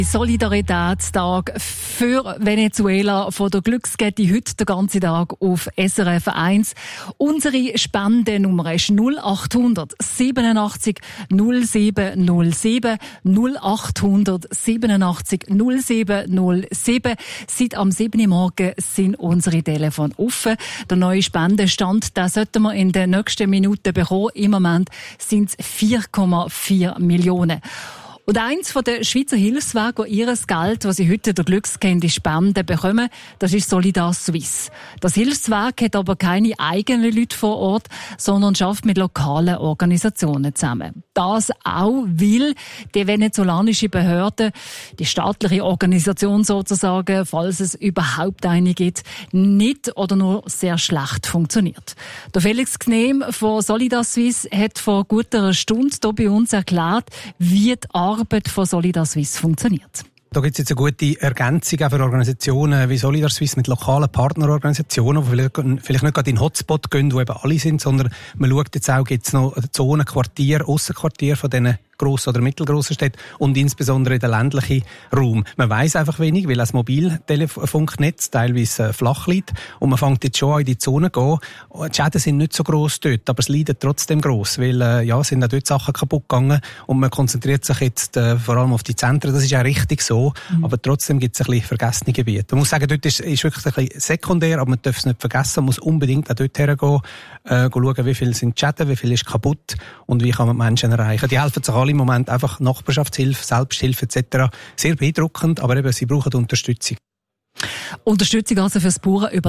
Solidaritätstag für Venezuela von der Glückskette heute den ganzen Tag auf SRF 1. Unsere Spendennummer ist 0800 87 0707 0800 87 0707. Seit am 7. Uhr morgen sind unsere Telefone offen. Der neue Spendenstand, den sollten wir in den nächsten Minuten bekommen. Im Moment sind es 4,4 Millionen. Und eins von den Schweizer Hilfswerken, die ihr Geld, das sie heute der Glückskette spenden, bekommen, das ist Solidar Suisse. Das Hilfswerk hat aber keine eigenen Leute vor Ort, sondern schafft mit lokalen Organisationen zusammen. Das auch, weil die venezolanische Behörde, die staatliche Organisation sozusagen, falls es überhaupt eine gibt, nicht oder nur sehr schlecht funktioniert. Der Felix Gnehm von Solidar Suisse hat vor gut einer Stunde hier bei uns erklärt, wie die Arbeit von Solidar Suisse funktioniert. Da gibt es jetzt eine gute Ergänzung auch für Organisationen wie Solidar Suisse mit lokalen Partnerorganisationen, die vielleicht nicht gerade in den Hotspot gehen, wo eben alle sind, sondern man schaut jetzt auch, gibt es noch Zonen, Quartier, Aussenquartier von diesen grossen oder mittelgrossen Städten und insbesondere den ländlichen Raum. Man weiss einfach wenig, weil das Mobiltelefunknetz teilweise flach liegt und man fängt jetzt schon an in die Zone zu gehen. Die Schäden sind nicht so gross dort, aber es leidet trotzdem gross, weil es sind auch dort Sachen kaputt gegangen und man konzentriert sich jetzt vor allem auf die Zentren. Das ist auch richtig so, aber trotzdem gibt es ein bisschen vergessene Gebiete. Man muss sagen, dort ist wirklich ein bisschen sekundär, aber man darf es nicht vergessen, man muss unbedingt auch dort hergehen, schauen, wie viel sind die Schäden, wie viel ist kaputt und wie kann man die Menschen erreichen. Die helfen sich alle im Moment einfach Nachbarschaftshilfe, Selbsthilfe etc. Sehr beeindruckend, aber eben, sie brauchen Unterstützung. Unterstützung also für das pure Überleben.